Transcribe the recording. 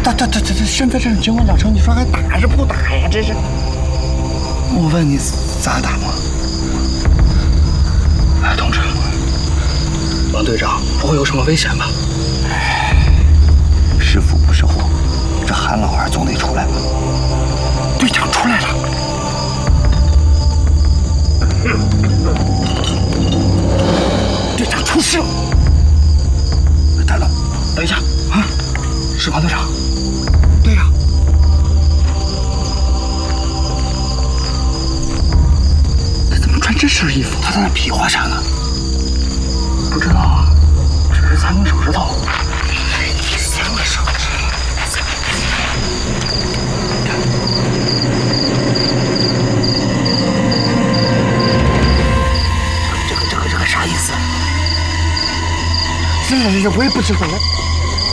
身份证经过2成，你说还打还是不打呀？这是。 我问你咋打吗？哎，同志，王队长不会有什么危险吧？ 是福不是祸，这韩老二总得出来吧？队长出来了。队长出事了！大龙，等一下啊！是王队长。对呀。他怎么穿这身衣服？他在那比划啥呢？不知道啊，只是3根手指头。3个手指。这个啥意思？我也不知道。